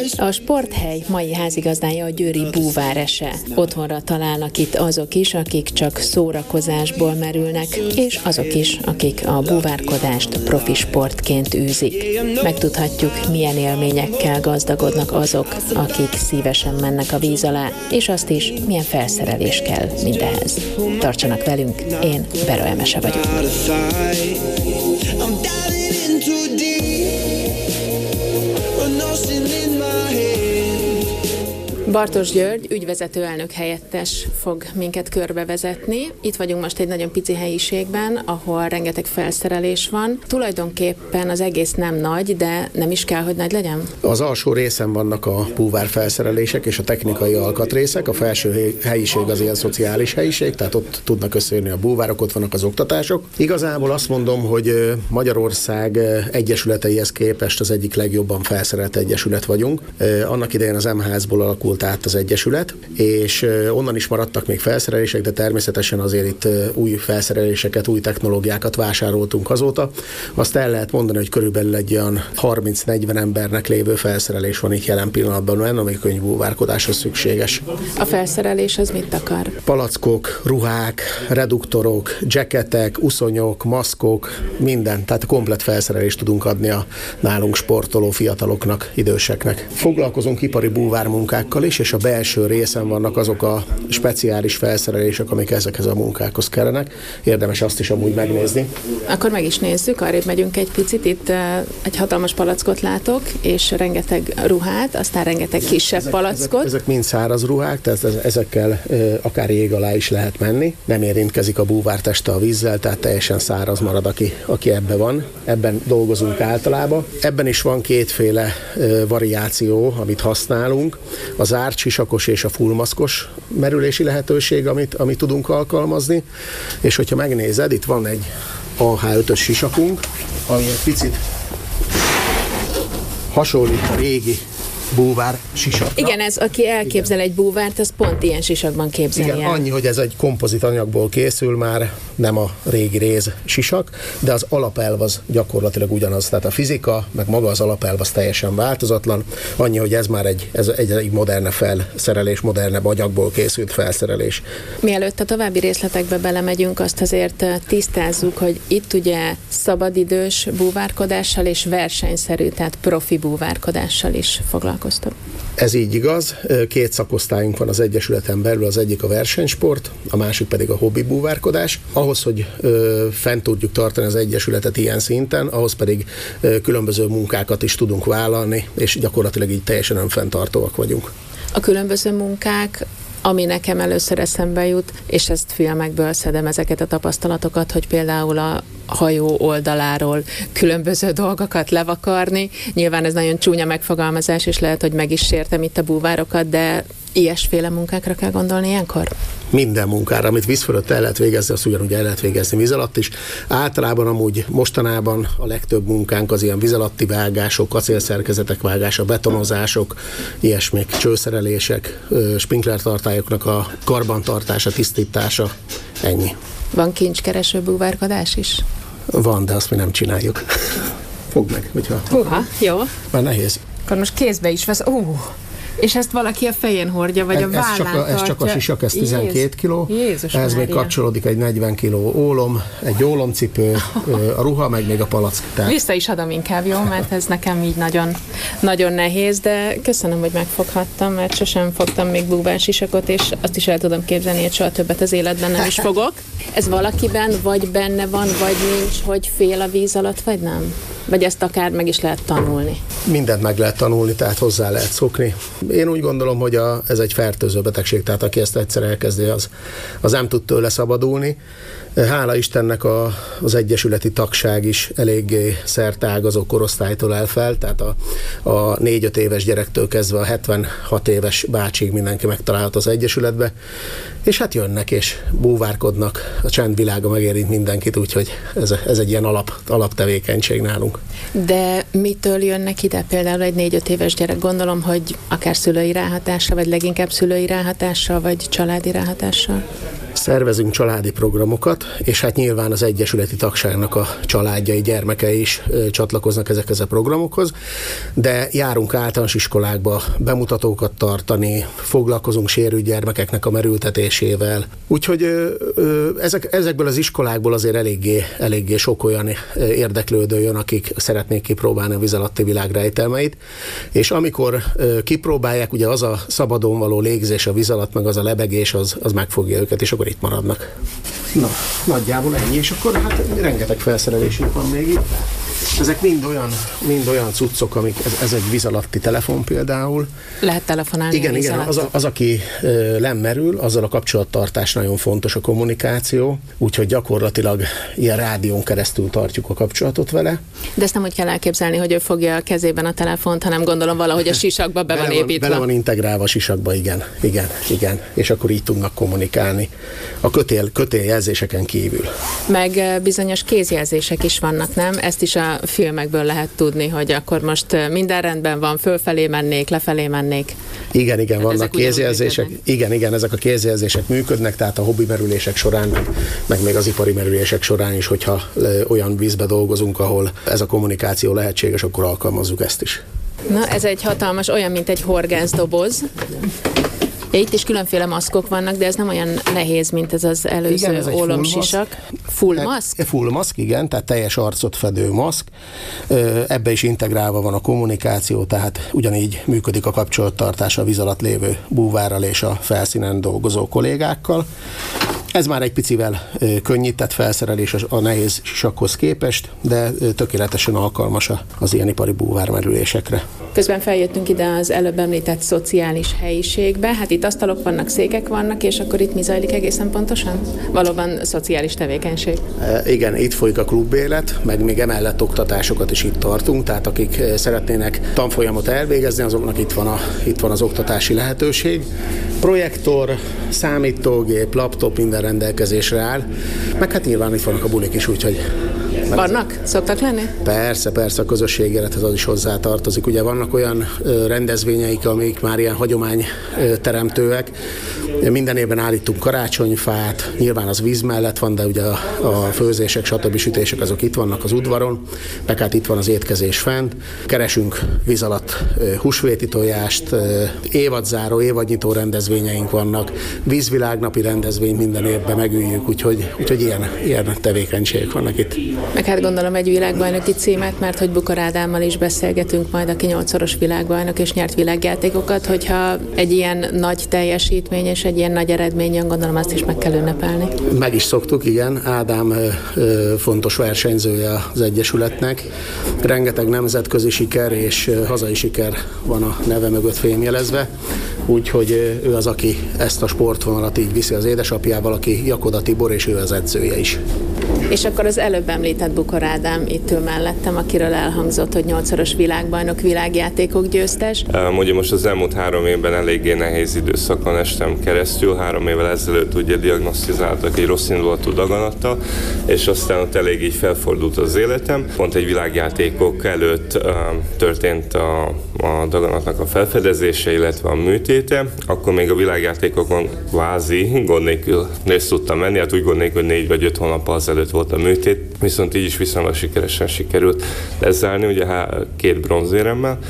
A sporthely mai házigazdája a győri Búvárese. Otthonra találnak itt azok is, akik csak szórakozásból merülnek, és azok is, akik a búvárkodást profi sportként űzik. Megtudhatjuk, milyen élményekkel gazdagodnak azok, akik szívesen mennek a víz alá, és azt is, milyen felszerelés kell mindehez. Tartsanak velünk, én Bera Emese vagyok. Bartos György, ügyvezető elnök helyettes fog minket körbevezetni. Itt vagyunk most egy nagyon pici helyiségben, ahol rengeteg felszerelés van. Tulajdonképpen az egész nem nagy, de nem is kell, hogy nagy legyen? Az alsó részen vannak a búvár felszerelések és a technikai alkatrészek. A felső helyiség az ilyen szociális helyiség, tehát ott tudnak összejönni a búvárok, ott vannak az oktatások. Igazából azt mondom, hogy Magyarország egyesületeihez képest az egyik legjobban felszerelt egyesület vagyunk. Annak idején az M-házból alakult át az egyesület, és onnan is maradtak még felszerelések, de természetesen azért itt új felszereléseket, új technológiákat vásároltunk azóta. Azt el lehet mondani, hogy körülbelül egy olyan 30-40 embernek lévő felszerelés van itt jelen pillanatban, ami könyvbúvárkodáshoz szükséges. A felszerelés az mit akar? Palackok, ruhák, reduktorok, jacketek, uszonyok, maszkok, minden. Tehát komplet felszerelést tudunk adni a nálunk sportoló fiataloknak, időseknek. Foglalkozunk ipari búvármunkákkal is, és a belső részen vannak azok a speciális felszerelések, amik ezekhez a munkákhoz kellenek. Érdemes azt is amúgy megnézni. Akkor meg is nézzük, arrébb megyünk egy picit. Itt egy hatalmas palackot látok, és rengeteg ruhát, aztán rengeteg kisebb palackot. Ezek mind száraz ruhák, tehát ezekkel akár jég alá is lehet menni. Nem érintkezik a búvár teste a vízzel, tehát teljesen száraz marad, aki ebben van. Ebben dolgozunk általában. Ebben is van kétféle variáció, amit használunk. A zárt sisakos és a fullmaszkos merülési lehetőség, amit tudunk alkalmazni. És hogyha megnézed, itt van egy AH5-ös sisakunk, ami egy picit hasonlít a régi búvár sisakra. Igen, ez aki elképzel egy búvárt, az pont ilyen sisakban képzelje. Igen, annyi, hogy ez egy kompozit anyagból készül, már nem a régi réz sisak, de az alapelv az gyakorlatilag ugyanaz. Tehát a fizika, meg maga az alapelv az teljesen változatlan. Annyi, hogy ez már egy moderne felszerelés, modernebb anyagból készült felszerelés. Mielőtt a további részletekbe belemegyünk, azt azért tisztázzuk, hogy itt ugye szabadidős búvárkodással és versenyszerű, tehát profi búvárkodással is foglalkozunk. Ez így igaz. Két szakosztályunk van az egyesületen belül, az egyik a versenysport, a másik pedig a hobbi búvárkodás. Ahhoz, hogy fent tudjuk tartani az egyesületet ilyen szinten, ahhoz pedig különböző munkákat is tudunk vállalni, és gyakorlatilag így teljesen önfenntartóak vagyunk. A különböző munkák, ami nekem először eszembe jut, és ezt filmekből szedem ezeket a tapasztalatokat, hogy például a hajó oldaláról különböző dolgokat levakarni. Nyilván ez nagyon csúnya megfogalmazás, és lehet, hogy meg is sértem itt a búvárokat, de ilyesféle munkákra kell gondolni ilyenkor? Minden munkára, amit víz fölött el lehet végezni, azt ugyanúgy el lehet végezni víz alatt is. Általában amúgy mostanában a legtöbb munkánk az ilyen víz alatti vágások, acélszerkezetek vágása, betonozások, ilyesmik, csőszerelések, sprinklertartályoknak a karbantartása, tisztítása, ennyi. Van kincskereső búvárkodás is? Van, de azt mi nem csináljuk. Fogd meg, hogyha... Húha, jó. Már nehéz. Akkor most kézbe is vesz. És ezt valaki a fején hordja, vagy a vállán tartja? Ez csak a sisak, ez 12 kiló. Ehhez még kapcsolódik egy 40 kiló ólom, egy ólomcipő, a ruha, meg még a palack. Vissza is adom inkább, jó? Mert ez nekem így nagyon, nagyon nehéz, de köszönöm, hogy megfoghattam, mert sosem fogtam még búvár sisakot, és azt is el tudom képzelni, hogy soha többet az életben nem is fogok. Ez valakiben vagy benne van, vagy nincs, hogy fél a víz alatt, vagy nem? Vagy ezt akár meg is lehet tanulni? Mindent meg lehet tanulni, tehát hozzá lehet szokni. Én úgy gondolom, hogy ez egy fertőző betegség, tehát aki ezt egyszer elkezdi, az nem tud tőle szabadulni. Hála Istennek az egyesületi tagság is eléggé szerteágazó korosztálytól áll fel, tehát a 4-5 éves gyerektől kezdve a 76 éves bácsig mindenki megtalált az egyesületbe, és hát jönnek és búvárkodnak, a csendvilága megérint mindenkit, úgyhogy ez egy ilyen alaptevékenység nálunk. De mitől jönnek ide például egy 4-5 éves gyerek? Gondolom, hogy akár szülői ráhatással, vagy leginkább szülői ráhatással, vagy családi ráhatással? Szervezünk családi programokat, és hát nyilván az egyesületi tagságnak a családjai, gyermekei is csatlakoznak ezekhez a programokhoz, de járunk általános iskolákba bemutatókat tartani, foglalkozunk sérült gyermekeknek a merültetésével. Úgyhogy ezekből az iskolákból azért eléggé sok olyan érdeklődő jön, akik szeretnék kipróbálni a víz alatti világ rejtelmeit, és amikor kipróbálják, ugye az a szabadon való légzés a víz alatt, meg az a lebegés, az megfogja őket, és akkor itt maradnak. Na, nagyjából ennyi, és akkor hát rengeteg felszerelésünk van még itt. Ezek mind olyan cuccok, amik, ez egy víz alatti telefon például. Lehet telefonálni. Igen, az, aki lemerül, azzal a kapcsolattartás nagyon fontos, a kommunikáció, úgyhogy gyakorlatilag ilyen rádión keresztül tartjuk a kapcsolatot vele. De ezt nem úgy kell elképzelni, hogy ő fogja a kezében a telefont, hanem gondolom valahogy a sisakba be van építve. Bele van integrálva a sisakba, igen. És akkor így tudnak kommunikálni a kötéljelzéseken kívül. Meg bizonyos kézjelzések is vannak, nem? Ezt is a filmekből lehet tudni, hogy akkor most minden rendben van, fölfelé mennék, lefelé mennék. Igen, vannak kézjelzések. Igen, ezek a kézjelzések működnek, tehát a hobbi merülések során, meg még az ipari merülések során is, hogyha olyan vízbe dolgozunk, ahol ez a kommunikáció lehetséges, akkor alkalmazzuk ezt is. Na, ez egy hatalmas, olyan, mint egy horgászdoboz. Itt is különféle maszkok vannak, de ez nem olyan nehéz, mint ez az előző ólomsisak. Full maszk? Full maszk, igen, tehát teljes arcot fedő maszk. Ebbe is integrálva van a kommunikáció, tehát ugyanígy működik a kapcsolattartás a víz alatt lévő búvárral és a felszínen dolgozó kollégákkal. Ez már egy picivel könnyített felszerelés a nehéz sisakhoz képest, de tökéletesen alkalmas az ilyen ipari búvármerülésekre. Közben feljöttünk ide az előbb említett szociális helyiségbe, hát itt asztalok vannak, székek vannak, és akkor itt mi zajlik egészen pontosan? Valóban szociális tevékenység. Igen, itt folyik a klubélet, meg még emellett oktatásokat is itt tartunk, tehát akik szeretnének tanfolyamot elvégezni, azoknak itt van az oktatási lehetőség. Projektor, számítógép, laptop, minden rendelkezésre áll, meg hát nyilván itt vannak a bulik is, úgyhogy... Vannak? Szoktak lenni? Persze, a közösségi élethez az is hozzátartozik. Ugye vannak olyan rendezvényeik, amik már ilyen hagyományteremtőek. Minden évben állítunk karácsonyfát, nyilván az víz mellett van, de ugye a főzések, stb. Sütések azok itt vannak az udvaron, meg hát itt van az étkezés fent. Keresünk víz alatt húsvéti tojást, évadzáró, évadnyitó rendezvényeink vannak, vízvilágnapi rendezvény minden évben megüljük, úgyhogy ilyen tevékenységek vannak itt. Meg hát gondolom egy világbajnoki címet, mert hogy Bukor Ádámmal is beszélgetünk majd, aki 8-szoros világbajnok és nyert világjátékokat, hogyha egy ilyen nagy teljesítmény és egy ilyen nagy eredmény jön, gondolom azt is meg kell ünnepelni. Meg is szoktuk, igen. Ádám fontos versenyzője az Egyesületnek. Rengeteg nemzetközi siker és hazai siker van a neve mögött fémjelezve, úgyhogy ő az, aki ezt a sportvonalat így viszi az édesapjával, aki Jakoda Tibor, és ő az edzője is. És akkor az előbb említett Bukor Ádám itt ül mellettem, akiről elhangzott, hogy 8-szoros világbajnok, világjátékok győztes. Ugye most az elmúlt 3 évben eléggé nehéz időszakon estem keresztül. 3 évvel ezelőtt ugye diagnosztizáltak egy rossz indulatú daganattal, és aztán ott elég így felfordult az életem. Pont egy világjátékok előtt történt a daganatnak a felfedezése, illetve a műtéte. Akkor még a világjátékokon kvázi gond nélkül részt tudtam menni, hát úgy gond nélkül, hogy 4 vagy 5 hónap azelőtt volt a műtét, viszont így is viszonylag sikeresen sikerült lezárni, ugye 2 bronzéremmel,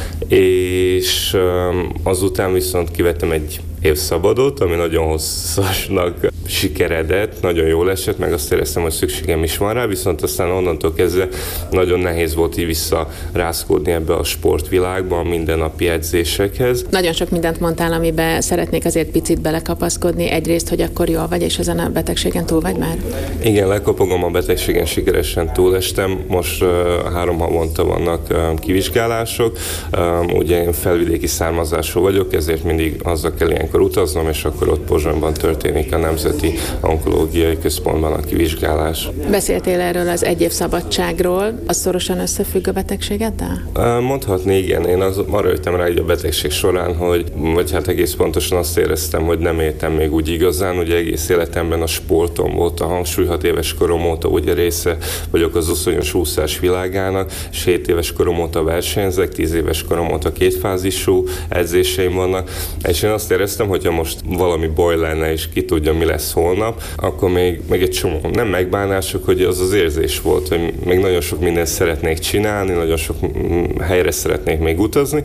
és azután viszont kivettem egy évszabadot, ami nagyon hosszasnak sikeredett, nagyon jól esett, meg azt éreztem, hogy szükségem is van rá, viszont aztán onnantól kezdve nagyon nehéz volt így visszarázkódni ebbe a sportvilágba, a mindennapi edzésekhez. Nagyon sok mindent mondtál, amiben szeretnék azért picit belekapaszkodni. Egyrészt, hogy akkor jól vagy, és ezen a betegségen túl vagy már? Igen, lekopogom, a betegségen sikeresen túlestem. Most 3 havonta vannak kivizsgálások. Ugye én felvidéki származású vagyok, ezért mindig azzal kell ilyenkor utaznom, és akkor ott Pozsonyban történik a Nemzeti Onkológiai Központban a kivizsgálás. Beszéltél erről az 1 év szabadságról, az szorosan összefügg a betegségeddel? Mondhatni, igen. Én arra jöttem rá így a betegség során, vagy hát egész pontosan azt éreztem, hogy nem éltem még úgy igazán, ugye egész életemben a sportom volt a hangsúly, 6 éves korom óta ugye része vagyok az uszonyos úszás világának, és 7 éves korom óta versenyzek, 10 éves korom óta kétfázisú edzéseim vannak, és én azt éreztem, hogyha most valami baj lenne, és ki tudja, mi lesz lesz holnap, akkor még egy csomó, nem megbánások, hogy az az érzés volt, hogy még nagyon sok mindent szeretnék csinálni, nagyon sok helyre szeretnék még utazni,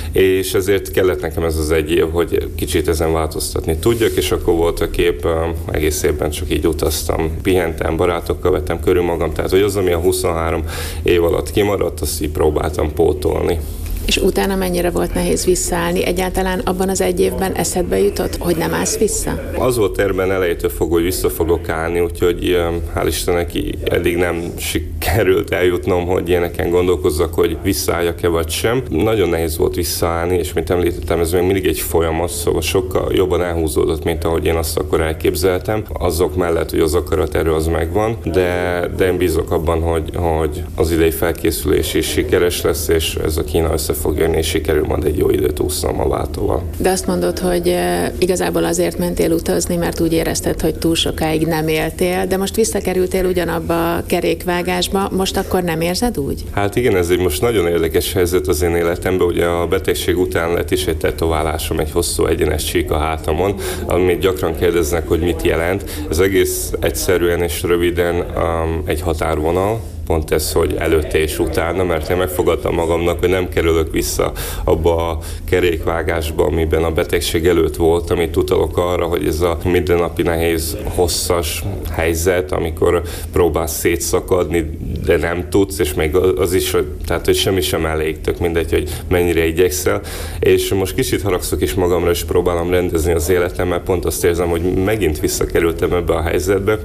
és ezért kellett nekem ez az egy év, hogy kicsit ezen változtatni tudjak, és akkor volt a kép, egész évben csak így utaztam, pihentem, barátokkal vettem körül magam, tehát hogy az, ami a 23 év alatt kimaradt, azt így próbáltam pótolni. És utána mennyire volt nehéz visszaállni? Egyáltalán abban az egy évben eszedbe jutott, hogy nem állsz vissza? Az volt terben elejétől fogva, hogy vissza fogok állni, úgyhogy hál' Istennek eddig nem sikerült eljutnom, hogy ilyeneken gondolkozzak, hogy visszaálljak-e vagy sem. Nagyon nehéz volt visszaállni, és mint említettem, ez még mindig egy folyamat, szóval sokkal jobban elhúzódott, mint ahogy én azt akkor elképzeltem. Azok mellett, hogy az akaraterő az megvan, de én bízok abban, hogy az idei felkészülés is sikeres lesz, és ez a Kína fog jönni, és sikerül majd egy jó időt úsznom a váltóval. De azt mondod, hogy igazából azért mentél utazni, mert úgy érezted, hogy túl sokáig nem éltél, de most visszakerültél ugyanabba a kerékvágásba, most akkor nem érzed úgy? Hát igen, ez egy most nagyon érdekes helyzet az én életemben, ugye a betegség után lett is egy tetoválásom, egy hosszú egyenes csík a hátamon, amit gyakran kérdeznek, hogy mit jelent. Ez egész egyszerűen és röviden egy határvonal, pont ez, hogy előtte és utána, mert én megfogadtam magamnak, hogy nem kerülök vissza abba a kerékvágásba, amiben a betegség előtt volt, amit utalok arra, hogy ez a mindennapi nehéz, hosszas helyzet, amikor próbálsz szétszakadni, de nem tudsz, és még az is, tehát, hogy semmi sem elég, tök mindegy, hogy mennyire igyekszel. És most kicsit haragszok is magamra, és próbálom rendezni az életemmel, pont azt érzem, hogy megint visszakerültem ebbe a helyzetbe,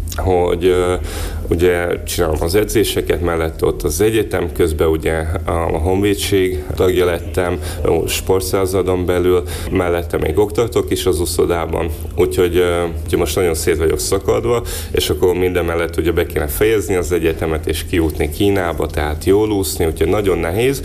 hogy ugye csinálom az edzéseket, mellett ott az egyetem, közben ugye a honvédség tagja lettem, sportszázadon belül, mellette még oktatok is az úszodában, úgyhogy most nagyon szét vagyok szakadva, és akkor minden mellett ugye be kéne fejezni az egyetemet, és kijutni Kínába, tehát jól úszni, úgyhogy nagyon nehéz,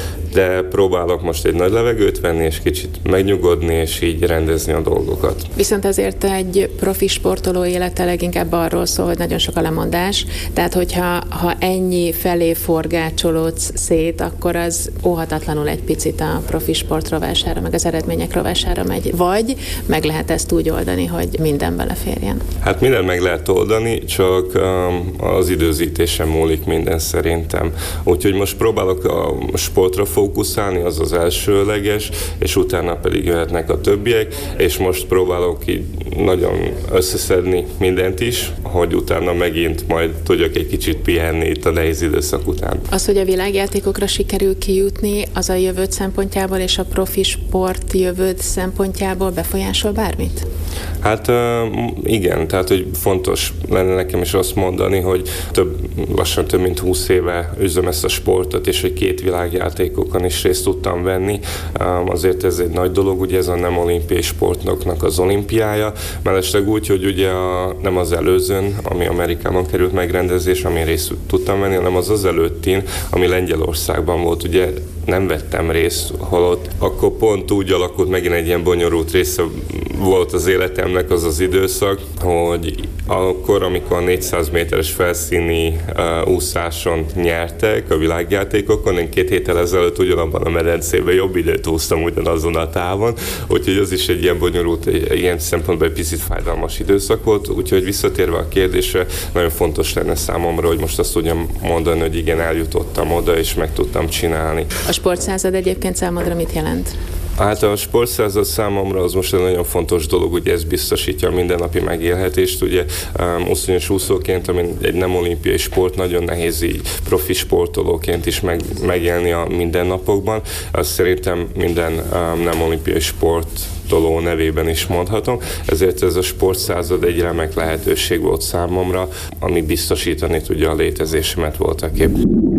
de próbálok most egy nagy levegőt venni, és kicsit megnyugodni, és így rendezni a dolgokat. Viszont azért egy profi sportoló élete leginkább arról szól, hogy nagyon sok a lemondás, tehát hogyha ennyi felé forgácsolódsz szét, akkor az óhatatlanul egy picit a profi sport rovására, meg az eredmények rovására megy. Vagy meg lehet ezt úgy oldani, hogy minden beleférjen? Hát minden meg lehet oldani, csak az időzítésen múlik minden szerintem. Úgyhogy most próbálok a sportra fókuszálni, az az elsőleges, és utána pedig jöhetnek a többiek, és most próbálok így nagyon összeszedni mindent is, hogy utána megint majd tudjak egy kicsit pihenni itt a nehéz időszak után. Az, hogy a világjátékokra sikerül kijutni, az a jövőd szempontjából és a profi sport jövőd szempontjából befolyásol bármit? Hát igen, tehát hogy fontos lenne nekem is azt mondani, hogy lassan több mint 20 éve üzöm ezt a sportot, és hogy 2 világjátékokon is részt tudtam venni. Azért ez egy nagy dolog, ugye ez a nem olimpiai sportoknak az olimpiája, mellesleg úgy, hogy ugye nem az előzőn, ami Amerikában került megrendezés, ami részt tudtam venni, hanem az előttin, ami Lengyelországban volt, ugye nem vettem részt, holott akkor pont úgy alakult, megint egy ilyen bonyolult része volt az életemnek az az időszak, hogy akkor, amikor a 400 méteres felszíni úszáson nyertek a világjátékokon, én 2 héttel ezelőtt ugyanabban a medencében jobb időt úsztam ugyanazon a távon, úgyhogy az is egy ilyen bonyolult, ilyen szempontból egy picit fájdalmas időszak volt, úgyhogy visszatérve a kérdésre, nagyon fontos lenne számomra, hogy most azt tudjam mondani, hogy igen, eljutottam oda, és meg tudtam csinálni. A sportszázad egyébként számodra mit jelent? Hát a sportszázad számomra az most egy nagyon fontos dolog, ugye ez biztosítja a mindennapi megélhetést, ugye úszonyos úszóként, ami egy nem olimpiai sport, nagyon nehéz így profi sportolóként is megélni a mindennapokban. Azt szerintem minden nem olimpiai sportoló nevében is mondhatom, ezért ez a sportszázad egy remek lehetőség volt számomra, ami biztosítani tudja a létezésemet voltaképp.